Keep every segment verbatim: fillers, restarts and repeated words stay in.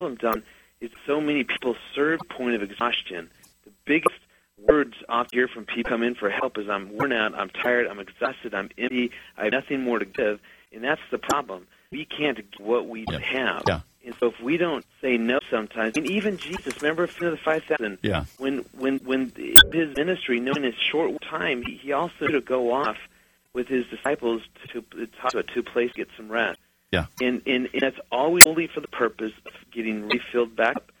problem, Don, is so many people serve point of exhaustion. The biggest words I hear from people come in for help is, I'm worn out, I'm tired, I'm exhausted, I'm empty, I have nothing more to give, and that's the problem. We can't give what we yeah. have. Yeah. And so if we don't say no sometimes, and even Jesus, remember Feed of the five thousand, yeah. when, when, when his ministry, knowing his short time, he, he also had to go off with his disciples to, to talk to a place to get some rest. Yeah. And, and, and that's always only for the purpose of getting refilled back up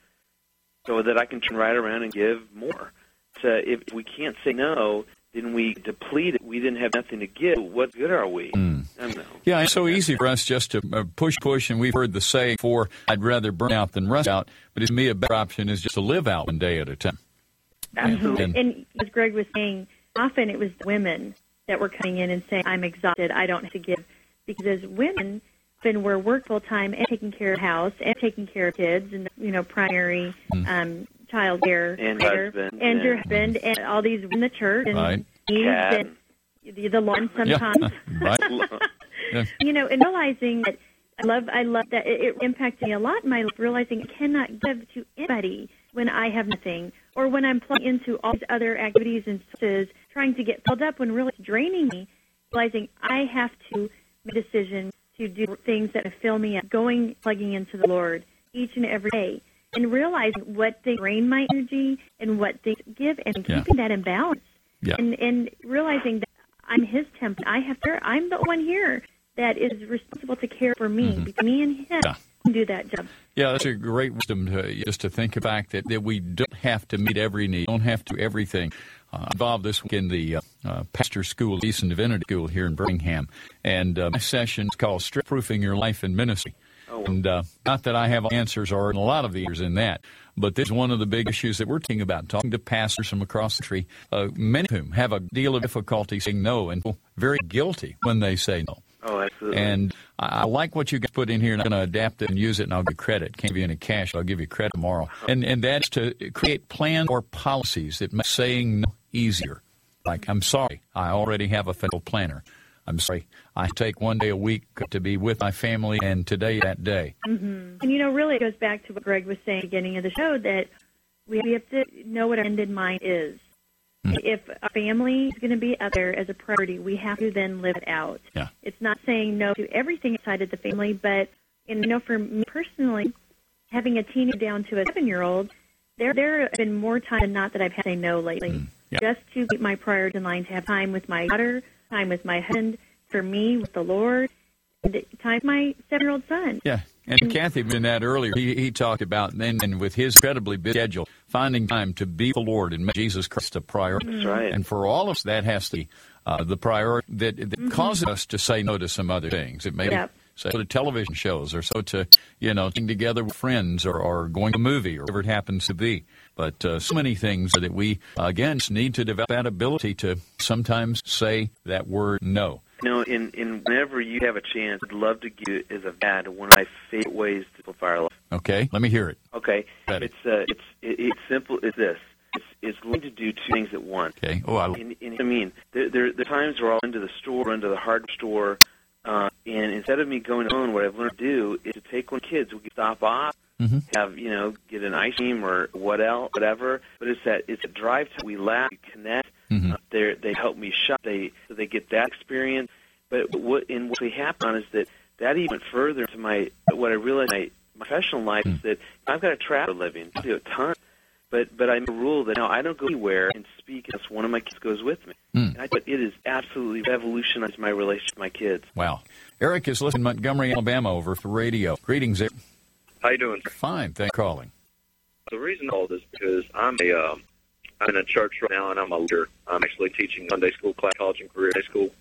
so that I can turn right around and give more. So if we can't say no, then we deplete it. We didn't have nothing to give. What good are we? Mm. I don't know. Yeah, it's so easy for us just to uh, push, push, and we've heard the saying before, I'd rather burn out than rust out, but to me a better option is just to live out one day at a time. Absolutely. And, and as Greg was saying, often it was women that were coming in and saying, I'm exhausted, I don't have to give. Because as women, often we're work full-time and taking care of the house and taking care of kids and, you know, primary mm. um, child care. And care, husband. And yeah. your husband and all these in the church. And right. and the, the lawn sometimes. Yeah. Right. yeah. You know, and realizing that I love, I love that it, it impacted me a lot in my life, realizing I cannot give to anybody when I have nothing, or when I'm plugged into all these other activities and sources, trying to get filled up when really it's draining me, realizing I have to make a decision to do things that fill me up, going, plugging into the Lord each and every day, and realizing what things drain my energy and what things give, and keeping yeah. that in balance. Yeah. And, and realizing that I'm His temple. I have to, I'm the one here that is responsible to care for me, mm-hmm. because me and Him yeah. can do that job. Yeah, that's a great wisdom to, just to think of the fact that, that we don't have to meet every need, don't have to do everything. Uh, involved this week in the uh, uh, pastor school, Eastern Divinity School here in Birmingham, and uh, my session is called Strip Proofing Your Life in Ministry. Oh. And uh, not that I have answers or a lot of the answers in that, but this is one of the big issues that we're talking about, talking to pastors from across the country, uh, many of whom have a deal of difficulty saying no and feel very guilty when they say no. Oh, absolutely. And I, I like what you guys put in here, and I'm going to adapt it and use it, and I'll give you credit. Can't give you any cash, but I'll give you credit tomorrow. And and that's to create plans or policies that make saying no easier. Like, I'm sorry, I already have a federal planner. I'm sorry, I take one day a week to be with my family, and today that day. Mm-hmm. And, you know, really it goes back to what Greg was saying at the beginning of the show, that we have to know what our end in mind is. Mm-hmm. If a family is going to be out there as a priority, we have to then live it out. Yeah. It's not saying no to everything outside of the family, but, and, you know, for me personally, having a teenager down to a seven-year-old, there there have been more time than not that I've had to say no lately. Mm, yeah. Just to keep my priorities in line, to have time with my daughter, time with my husband, for me, with the Lord, and time with my seven-year-old son. Yeah, and, and Kathy mentioned that earlier. He, he talked about, then, and with his incredibly busy schedule, finding time to be the Lord and make Jesus Christ a priority. That's right. And for all of us, that has to be uh, the priority that, that mm-hmm. causes us to say no to some other things. It may be yep. so to television shows, or so to, you know, getting together with friends, or, or going to a movie, or whatever it happens to be. But uh, so many things that we, uh, again, need to develop that ability to sometimes say that word no. You know, in, in whenever you have a chance, I'd love to give you as a dad one of my favorite ways to simplify our life. Okay, let me hear it. Okay, Ready. it's uh, it's it, it's simple as this. It's, it's learning to do two things at once. Okay. Oh, I. And, and I mean, there, there there are times where I'll into the store, run to the hardware store, uh, and instead of me going alone, what I've learned to do is to take one of the kids. We can stop off, mm-hmm. have you know, get an ice cream or what else, whatever. But it's that it's a drive time. We laugh, we connect. Mm-hmm. Uh, they they help me shop. They so they get that experience. But what and what we happen is that that even went further into my what I realized in my, my professional life mm. is that I've got to travel for a living. I do a ton. But but I made a rule that now I don't go anywhere and speak unless one of my kids goes with me. Mm. And I, but it has absolutely revolutionized my relationship with my kids. Wow. Eric is listening in Montgomery, Alabama, over for radio. Greetings, Eric. How you doing? Fine. Thanks for calling. The reason I called is because I'm a um, I'm in a church right now, and I'm a leader. I'm actually teaching Sunday school class, college and career high school.